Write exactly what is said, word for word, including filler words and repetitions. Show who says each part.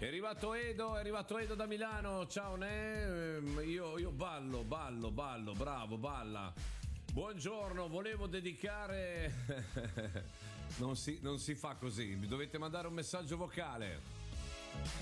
Speaker 1: È arrivato Edo, è arrivato Edo da Milano. Ciao Ne, io, io ballo, ballo, ballo, bravo, balla. Buongiorno, volevo dedicare... non, si, non si fa così, mi dovete mandare un messaggio vocale.